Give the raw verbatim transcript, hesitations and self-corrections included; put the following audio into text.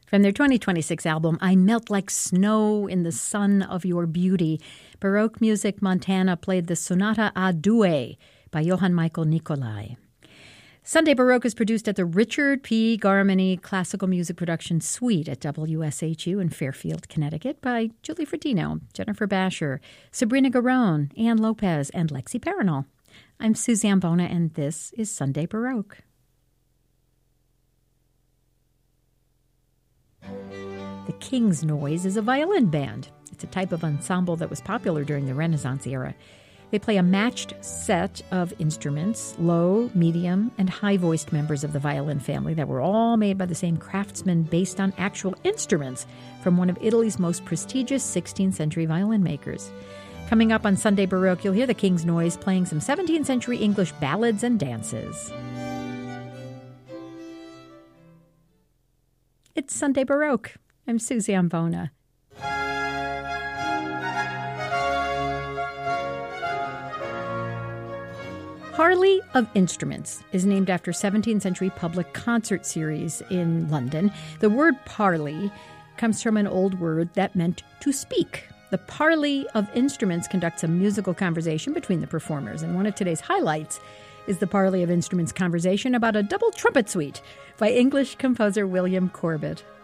From their twenty twenty-six album, I Melt Like Snow in the Sun of Your Beauty, Baroque Music Montana played the Sonata a Due by Johann Michael Nicolai. Sunday Baroque is produced at the Richard P. Garmany Classical Music Production Suite at W S H U in Fairfield, Connecticut by Julie Frodino, Jennifer Basher, Sabrina Garone, Ann Lopez, and Lexi Paranol. I'm Suzanne Bona, and this is Sunday Baroque. The King's Noise is a violin band. It's a type of ensemble that was popular during the Renaissance era. They play a matched set of instruments, low, medium, and high-voiced members of the violin family that were all made by the same craftsmen based on actual instruments from one of Italy's most prestigious sixteenth century violin makers. Coming up on Sunday Baroque, you'll hear the King's Noise playing some seventeenth century English ballads and dances. It's Sunday Baroque. I'm Suzanne Bona. Parley of Instruments is named after seventeenth century public concert series in London. The word parley comes from an old word that meant to speak. The Parley of Instruments conducts a musical conversation between the performers, and one of today's highlights is the Parley of Instruments conversation about a double trumpet suite by English composer William Corbett.